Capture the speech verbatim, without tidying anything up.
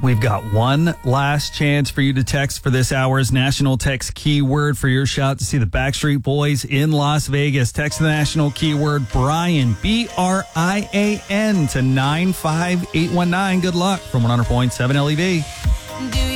We've got one last chance for you to text for this hour's national text keyword for your shot to see the Backstreet Boys in Las Vegas. Text the national keyword Brian, B R I A N, to nine five eight one nine. Good luck from one hundred point seven L E V.